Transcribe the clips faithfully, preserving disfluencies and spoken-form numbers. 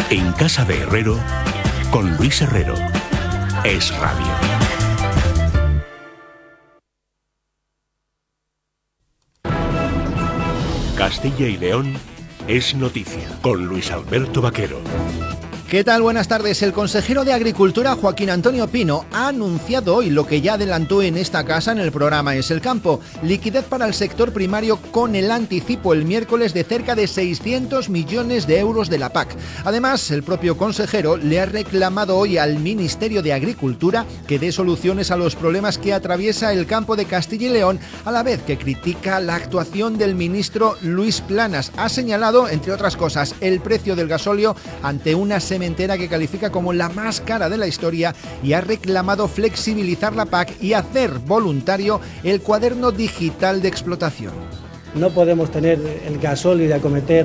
En casa de Herrero, con Luis Herrero. Es Radio. Castilla y León es noticia, con Luis Alberto Vaquero. ¿Qué tal? Buenas tardes. El consejero de Agricultura, Joaquín Antonio Pino, ha anunciado hoy lo que ya adelantó en esta casa en el programa Es el Campo: liquidez para el sector primario con el anticipo el miércoles de cerca de seiscientos millones de euros de la P A C. Además, el propio consejero le ha reclamado hoy al Ministerio de Agricultura que dé soluciones a los problemas que atraviesa el campo de Castilla y León, a la vez que critica la actuación del ministro Luis Planas. Ha señalado, entre otras cosas, el precio del gasóleo ante una sementera que califica como la más cara de la historia, y ha reclamado flexibilizar la P A C y hacer voluntario el cuaderno digital de explotación. No podemos tener el gasóleo y acometer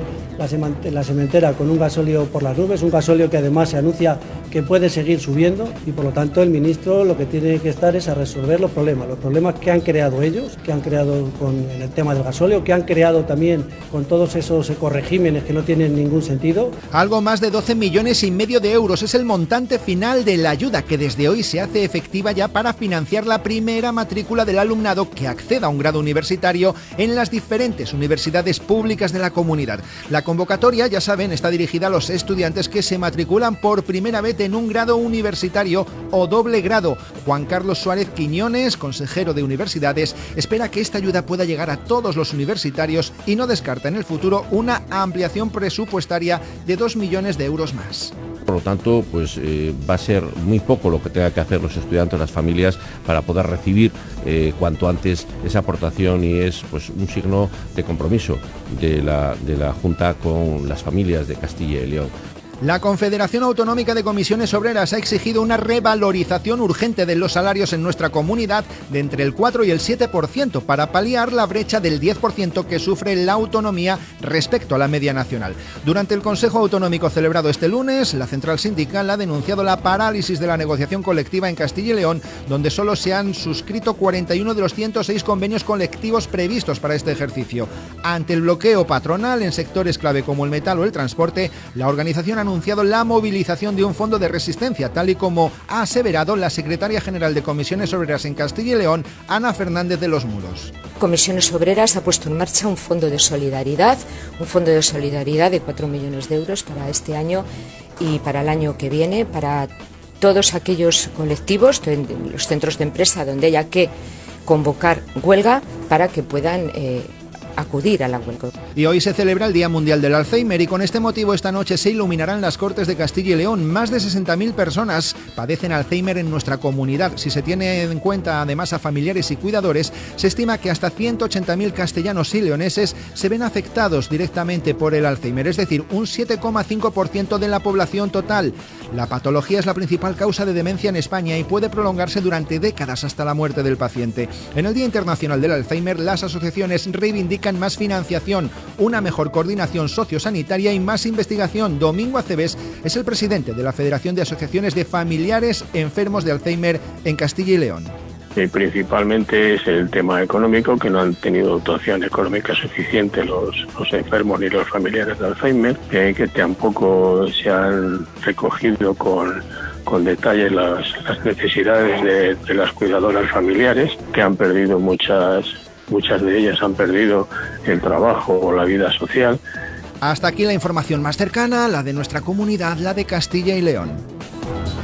la sementera con un gasóleo por las nubes, un gasóleo que además se anuncia que puede seguir subiendo, y por lo tanto el ministro lo que tiene que estar es a resolver los problemas, los problemas que han creado ellos, que han creado con el tema del gasóleo, que han creado también con todos esos ecoregímenes que no tienen ningún sentido. Algo más de doce millones y medio de euros es el montante final de la ayuda que desde hoy se hace efectiva ya para financiar la primera matrícula del alumnado que acceda a un grado universitario en las diferentes universidades públicas de la comunidad. La convocatoria, ya saben, está dirigida a los estudiantes que se matriculan por primera vez en un grado universitario o doble grado. Juan Carlos Suárez Quiñones, consejero de Universidades, espera que esta ayuda pueda llegar a todos los universitarios y no descarta en el futuro una ampliación presupuestaria de dos millones de euros más. Por lo tanto, pues eh, va a ser muy poco lo que tengan que hacer los estudiantes, las familias, para poder recibir eh, cuanto antes esa aportación, y es pues un signo de compromiso de la, de la Junta con las familias de Castilla y León. La Confederación Autonómica de Comisiones Obreras ha exigido una revalorización urgente de los salarios en nuestra comunidad de entre el cuatro y el siete por ciento para paliar la brecha del diez por ciento que sufre la autonomía respecto a la media nacional. Durante el Consejo Autonómico celebrado este lunes, la central sindical ha denunciado la parálisis de la negociación colectiva en Castilla y León, donde solo se han suscrito cuarenta y uno de los ciento seis convenios colectivos previstos para este ejercicio. Ante el bloqueo patronal en sectores clave como el metal o el transporte, la organización ha anunciado la movilización de un fondo de resistencia, tal y como ha aseverado la secretaria general de Comisiones Obreras en Castilla y León, Ana Fernández de los Muros. Comisiones Obreras ha puesto en marcha un fondo de solidaridad, un fondo de solidaridad de cuatro millones de euros para este año y para el año que viene, para todos aquellos colectivos, los centros de empresa donde haya que convocar huelga, para que puedan eh, acudir a la huelga. Y hoy se celebra el Día Mundial del Alzheimer, y con este motivo esta noche se iluminarán las Cortes de Castilla y León. Más de sesenta mil personas padecen Alzheimer en nuestra comunidad. Si se tiene en cuenta además a familiares y cuidadores, se estima que hasta ciento ochenta mil castellanos y leoneses se ven afectados directamente por el Alzheimer, es decir, un siete coma cinco por ciento de la población total. La patología es la principal causa de demencia en España y puede prolongarse durante décadas hasta la muerte del paciente. En el Día Internacional del Alzheimer, las asociaciones reivindican más financiación, una mejor coordinación sociosanitaria y más investigación. Domingo Acebes es el presidente de la Federación de Asociaciones de Familiares Enfermos de Alzheimer en Castilla y León. Y principalmente es el tema económico, que no han tenido dotación económica suficiente los, los enfermos ni los familiares de Alzheimer, eh, que tampoco se han recogido con, con detalle las, las necesidades de, de las cuidadoras familiares, que han perdido muchas, muchas de ellas han perdido el trabajo o la vida social. Hasta aquí la información más cercana, la de nuestra comunidad, la de Castilla y León.